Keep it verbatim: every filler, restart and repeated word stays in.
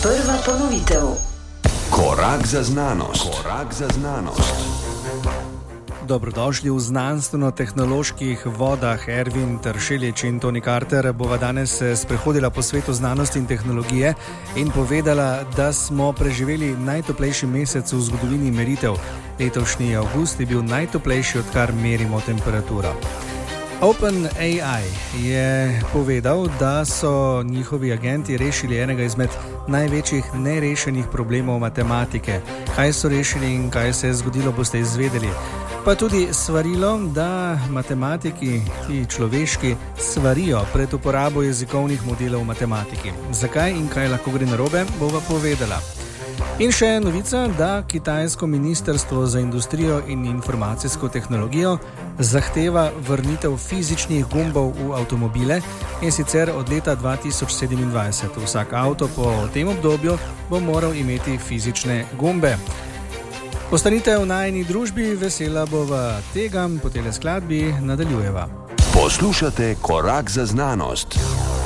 Prva ponovitev. Korak za znanost. Korak za znanost. Dobrodošli v znanstveno-tehnoloških vodah. Ervin Tršelič in Toni Carter bova danes sprehodila po svetu znanosti in tehnologije in povedala, da smo preživeli najtoplejši mesec v zgodovini meritev. Letošnji avgust je bil najtoplejši, odkar merimo temperaturo. OpenAI je povedal, da so njihovi agenti rešili enega izmed največjih nerešenih problemov matematike. Kaj so rešili in kaj se je zgodilo, boste izvedeli. Pa tudi svarilo, da matematiki, ti človeški, svarijo pred uporabo jezikovnih modelov v matematiki. Zakaj in kaj lahko gre narobe, bova povedala. In še novica, da kitajsko ministrstvo za industrijo in informacijsko tehnologijo zahteva vrnitev fizičnih gumbov v avtomobile, in sicer od leta dva tisoč sedemindvajset. Vsak avto po tem obdobju bo moral imeti fizične gumbe. Ostanite v najini družbi, vesela bova tega, po tele skladbi nadaljujeva. Poslušate Korak za znanost.